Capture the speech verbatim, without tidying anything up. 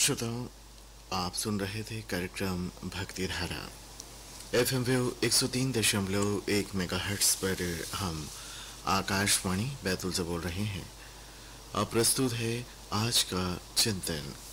श्रोताओं, आप सुन रहे थे कार्यक्रम भक्ति धारा एफ एम वेव एक सौ तीन दशमलव एक मेगा हर्ट्स पर हम आकाशवाणी बैतूल से बोल रहे हैं। अब प्रस्तुत है आज का चिंतन।